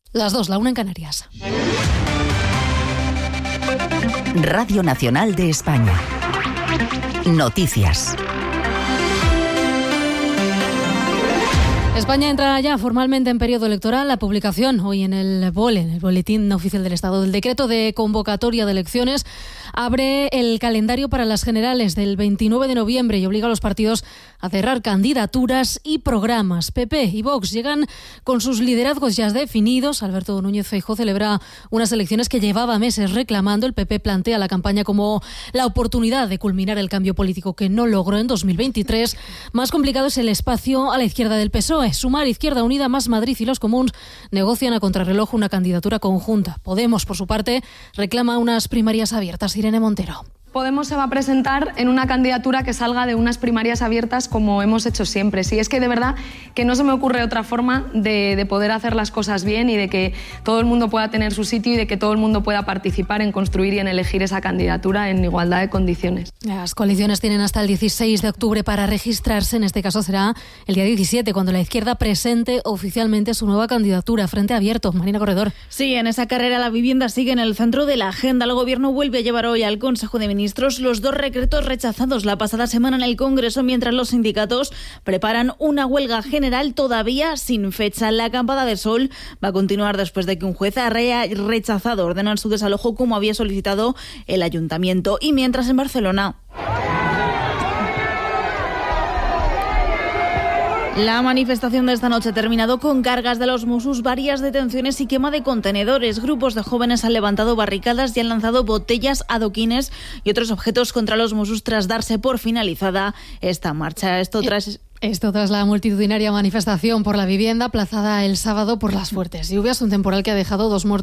Las 2, la 1 en Canarias. Radio Nacional de España. Noticias. España entra ya formalmente en periodo electoral. La publicación hoy en el BOLE, en el Boletín Oficial del Estado, del decreto de convocatoria de elecciones, abre el calendario para las generales del 29 de noviembre y obliga a los partidos a cerrar candidaturas y programas. PP y Vox llegan con sus liderazgos ya definidos. Alberto Núñez Feijóo celebra unas elecciones que llevaba meses reclamando. El PP plantea la campaña como la oportunidad de culminar el cambio político que no logró en 2023. Más complicado es el espacio a la izquierda del PSOE. Sumar, Izquierda Unida, Más Madrid y los Comuns negocian a contrarreloj una candidatura conjunta. Podemos, por su parte, reclama unas primarias abiertas. Irene Montero. Podemos se va a presentar en una candidatura que salga de unas primarias abiertas como hemos hecho siempre. Sí, es que de verdad que no se me ocurre otra forma de poder hacer las cosas bien y de que todo el mundo pueda tener su sitio y de que todo el mundo pueda participar en construir y en elegir esa candidatura en igualdad de condiciones. Las coaliciones tienen hasta el 16 de octubre para registrarse. En este caso será el día 17, cuando la izquierda presente oficialmente su nueva candidatura. Frente Abierto. Marina Corredor. Sí, en esa carrera la vivienda sigue en el centro de la agenda. El Gobierno vuelve a llevar hoy al Consejo de Ministros los 2 decretos rechazados la pasada semana en el Congreso, mientras los sindicatos preparan una huelga general todavía sin fecha. La acampada de sol va a continuar después de que un juez haya rechazado ordenar su desalojo como había solicitado el ayuntamiento. Y mientras en Barcelona, la manifestación de esta noche ha terminado con cargas de los Mossos, varias detenciones y quema de contenedores. Grupos de jóvenes han levantado barricadas y han lanzado botellas, adoquines y otros objetos contra los Mossos tras darse por finalizada esta marcha. Esto tras la multitudinaria manifestación por la vivienda aplazada el sábado por las fuertes lluvias, un temporal que ha dejado 2 muertos